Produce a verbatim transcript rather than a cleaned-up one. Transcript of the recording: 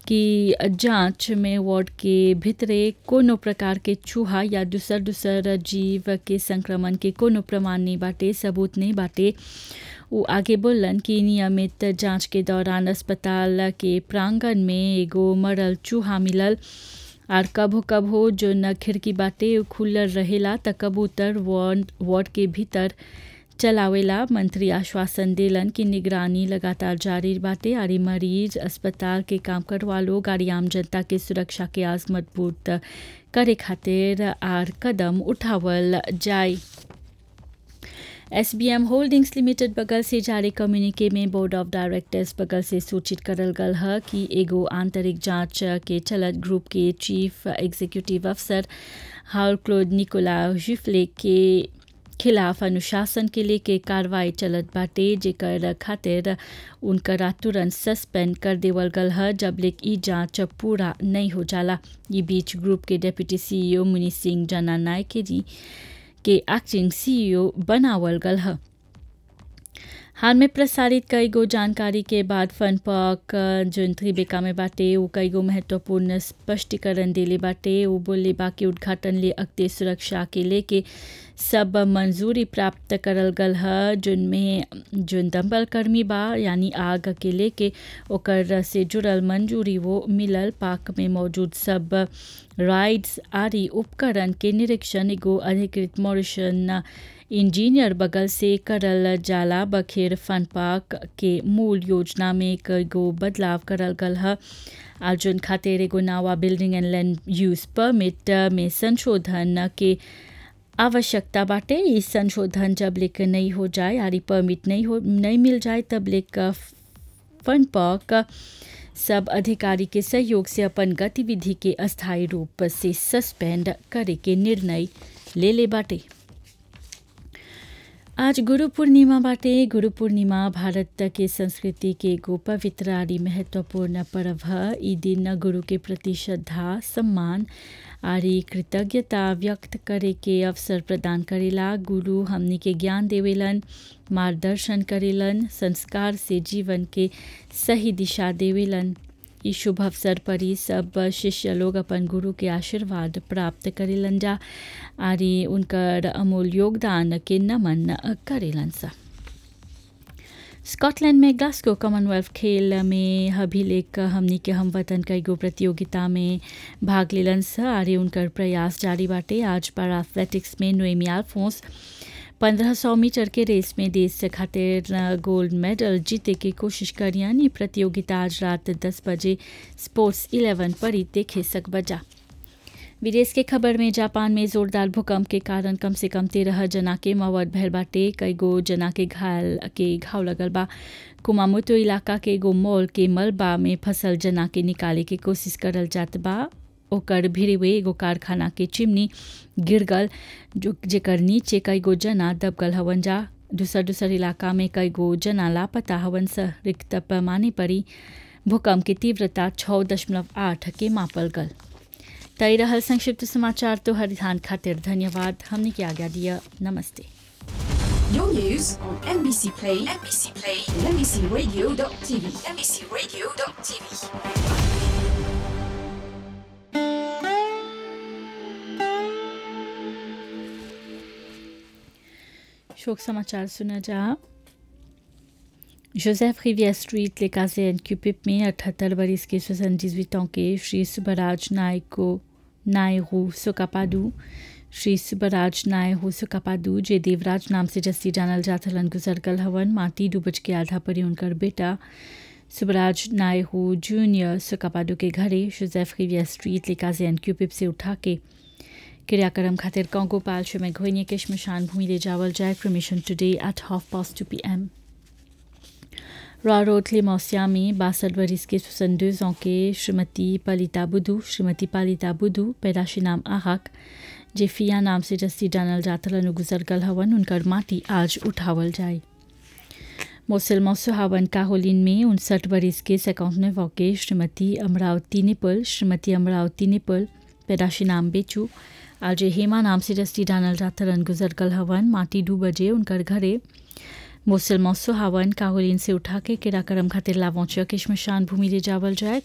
कि जांच में वार्ड के भितरे कोनो प्रकार के चूहा या दूसर दूसर जीव के संक्रमण के कोनो प्रमाण नहीं बाटे, सबूत नहीं बाटे। वो आगे बोलन कि नियमित जांच के दौरान अस्पताल के प्रांगण में एगो मरल चूहा मिलल और कभो कभो जो न खिड़की बाटे उ खुलल रहेला त कबूतर वार्ड वार्ड के भीतर चलावेला। मंत्री आश्वासन देलन कि निगरानी लगातार जारी बाटे और मरीज, अस्पताल के काम करवा लोग और आम जनता के सुरक्षा के आज मजबूत करे खातिर आर कदम उठावल जाए। एसबीएम होल्डिंग्स लिमिटेड बगल से जारी कम्युनिके में बोर्ड ऑफ डायरेक्टर्स बगल से सूचित करल गल है कि एगो आंतरिक जांच के चलत ग्रुप के चीफ एग्जीक्यूटिव अफसर हाउल क्लोद निकोला जिफले के खिलाफ अनुशासन के लेके कार्रवाई चलत बाटे, जेकर खातिर उनकरा तुरंत सस्पेंड कर देवल गल है जब लेक ई जांच पूरा नहीं हो जाला। ये बीच ग्रुप के डिप्टी सीईओ मुनि सिंह जना नायके जी के एक्टिंग सीईओ बनावल गल है। हाल में प्रसारित कई गो जानकारी के बाद फन पार्क जोन त्रिबेका में बाटे वो कई गो महत्वपूर्ण स्पष्टीकरण देले बाटे। वो बोले बाकी उद्घाटन ले अगते सुरक्षा के लेके सब मंजूरी प्राप्त करल गल है, जिनमें जोन दमकल कर्मी बा यानी आग के लेके ओकर से जुड़ल मंजूरी वो मिलल। पार्क में मौजूद सब राइड्स आदि उपकरण के निरीक्षण एगो अधिकृत मॉरिशन इंजीनियर बगल से करल जाला। बखेर फन पार्क के मूल योजना में कई गो बदलाव करल गल है। अर्जुन खातिर एगो नवा building and land use permit में संशोधन के आवश्यकता बाटे। इस संशोधन जब लेकर नहीं हो जाए और परमिट नहीं हो नहीं मिल जाए तब लेकर फन पार्क सब अधिकारी के सहयोग से अपन गतिविधि के अस्थायी रूप से सस्पेंड करे के निर्णय ले ले बाटे। आज गुरु पूर्णिमा बाटे। गुरु पूर्णिमा भारत के संस्कृति के एगो पवित्र और महत्वपूर्ण पर्व है। ई दिन गुरु के प्रति श्रद्धा, सम्मान और कृतज्ञता व्यक्त करे के अवसर प्रदान करेला। गुरु हमनी के ज्ञान देवेलन, मार्गदर्शन करेलन, संस्कार से जीवन के सही दिशा देवेलन। इस शुभ अवसर पर ही सब शिष्य लोग अपन गुरु के आशीर्वाद प्राप्त करेलन जा और उनकर अमूल्य योगदान के नमन करेलन सा। स्कॉटलैंड में ग्लासगो कॉमनवेल्थ खेल में अभिलेख हमनी के हमवतन कई गो प्रतियोगिता में भाग लेलन सा और उनकर प्रयास जारी बाटे। आज पैरा एथलेटिक्स में नोएमी अल्फोंस पंद्रह सौ मीटर के रेस में देश खातिर गोल्ड मेडल जीते की कोशिश करियन। ये प्रतियोगिता आज रात दस बजे स्पोर्ट्स इलेवन पर ही देखे सक बजा। विदेश के खबर में जापान में जोरदार भूकंप के कारण कम से कम तेरह जना के मौत भयल बाटे। कई गो जना के घायल के घाव लगल बा। कुमामोतो इलाका के एगो मॉल के मलबा में फंसल जना के निकाले के कोशिश करल जात बा। ओकर भिड़े हुए एगो कारखाना के चिमनी गिर गल जो जेकर नीचे कई गो जना दब गल हवन जा। दूसर दूसर इलाका में कई गो जना लापता हवन स। रिक्तर पैमाने पर ही भूकंप की तीव्रता छः दशमलव आठ के मापल गल। तय रहल संक्षिप्त समाचार तो हर ध्यान खातिर धन्यवाद। हमने की आज्ञा दिया। नमस्ते। Your news on M B C Play, M B C Play, and M B C Radio dot T V, M B C Radio dot T V. शोक समाचार सुना जा। जोसेफ रिवियर स्ट्रीट ले काजे क्यूपिप में अठहत्तर बरिस के सोixante-dix-huit ans के श्री सुबराज नायको नायरू सुकापादू श्री सुबराज नायरू सुकापादू जे देवराज नाम से जस्ती जानल जाथलन गुजर गल हवन। माटी डूबज के आधा परी उनकर बेटा सुबराज नायरू जूनियर सुकापादू के घरे जोसेफ रिवियर स्ट्रीट ले काजे क्यूपिप से उठा के क्रियाक्रम खातिर कांगो पालशो में घोइने के शमशान भूमि ले जावल जाए। Cremation today at half past two P M. Raw road लेमोसिया में बासठ बरिस के soixante-deux ans के श्रीमती पलिता बुधू श्रीमती पलिता बुधू पैदाशी नाम आहक जेफिया नाम से जस्ती जानल जातलन गुजर गल हवन। उनकर माटी आज उठावल जाए। मोसिल सुहावन काहोलिन में उनसठ बरिस के सैकौनवे ans के श्रीमती अमरावती निपुल श्रीमती अमरावती निपुल पैदाशी नाम बेचू आज हेमा नाम से जस्ती जानल जातलन गुजर गल हवन। माटी दो बजे उनकर घरे मोसिल सुहावन काहोलिन से उठा के किराकरम खातिर लावौचिया के शमशान भूमि ले जावल जाए।